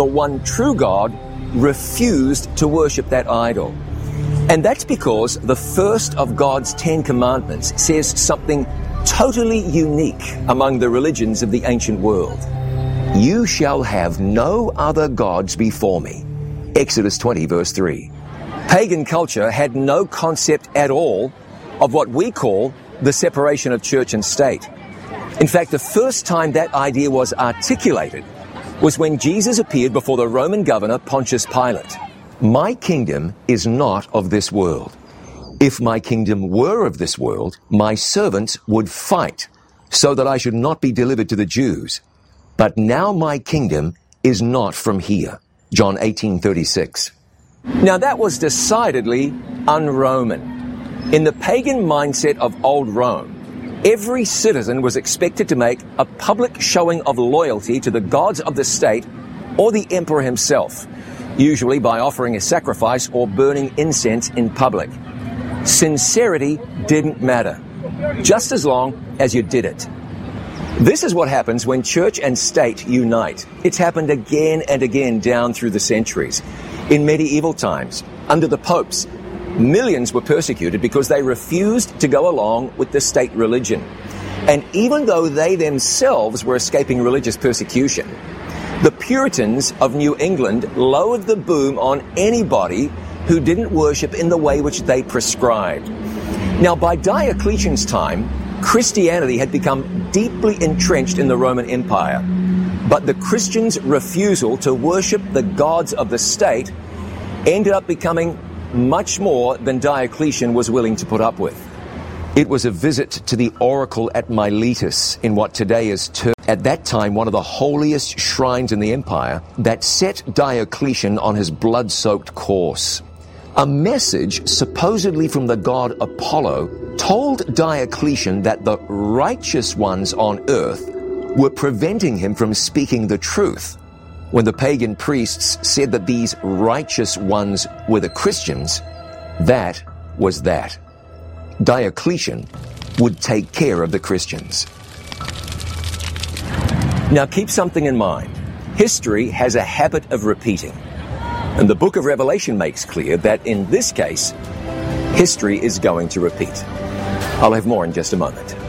the one true God, refused to worship that idol. And that's because the first of God's 10 commandments says something totally unique among the religions of the ancient world. You shall have no other gods before me. Exodus 20, verse 3. Pagan culture had no concept at all of what we call the separation of church and state. In fact, the first time that idea was articulated was when Jesus appeared before the Roman governor Pontius Pilate. My kingdom is not of this world. If my kingdom were of this world, my servants would fight so that I should not be delivered to the Jews. But now my kingdom is not from here. John 18:36. Now that was decidedly un-Roman. In the pagan mindset of old Rome, every citizen was expected to make a public showing of loyalty to the gods of the state or the emperor himself, usually by offering a sacrifice or burning incense in public. Sincerity didn't matter, just as long as you did it. This is what happens when church and state unite. It's happened again and again down through the centuries. In medieval times, under the popes, millions were persecuted because they refused to go along with the state religion. And even though they themselves were escaping religious persecution, the Puritans of New England lowered the boom on anybody who didn't worship in the way which they prescribed. Now, by Diocletian's time, Christianity had become deeply entrenched in the Roman Empire. But the Christians' refusal to worship the gods of the state ended up becoming much more than Diocletian was willing to put up with. It was a visit to the oracle at Miletus in what today is Turkey, at that time one of the holiest shrines in the empire, that set Diocletian on his blood-soaked course. A message, supposedly from the god Apollo, told Diocletian that the righteous ones on earth were preventing him from speaking the truth. When the pagan priests said that these righteous ones were the Christians, that was that. Diocletian would take care of the Christians. Now keep something in mind. History has a habit of repeating. And the book of Revelation makes clear that in this case, history is going to repeat. I'll have more in just a moment.